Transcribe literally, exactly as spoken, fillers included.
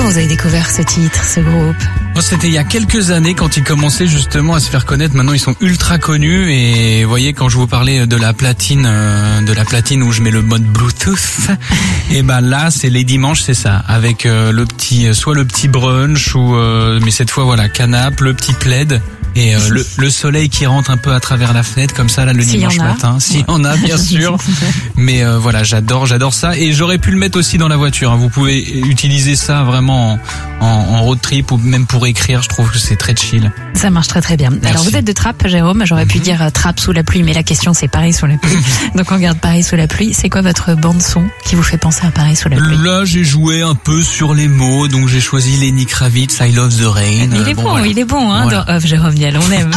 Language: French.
vous avez découvert ce titre, ce groupe? Moi, c'était il y a quelques années quand ils commençaient justement à se faire connaître. Maintenant, ils sont ultra connus et vous voyez, quand je vous parlais de la platine, euh, de la platine où je mets le mode Bluetooth, et ben là, c'est les dimanches, c'est ça, avec euh, le petit, soit le petit brunch ou, euh, mais cette fois voilà, canapé, le petit plaid. Et euh, le, le soleil qui rentre un peu à travers la fenêtre comme ça là le S'il dimanche matin, s'il y en a bien sûr. Mais euh, voilà, j'adore, j'adore ça et j'aurais pu le mettre aussi dans la voiture. Hein. Vous pouvez utiliser ça vraiment en, en, en road trip ou même pour écrire. Je trouve que c'est très chill. Ça marche très très bien. Merci. Alors vous êtes de Trappes, Jérôme. J'aurais pu dire euh, Trappes sous la pluie, mais la question c'est Paris sous la pluie. Donc on garde Paris sous la pluie. C'est quoi votre bande son qui vous fait penser à Paris sous la pluie? Là, j'ai joué un peu sur les mots, donc j'ai choisi Lenny Kravitz, I Love the Rain. Il est bon, bon, voilà. il est bon, hein. Voilà. Dans Off Jérôme Niel, on aime.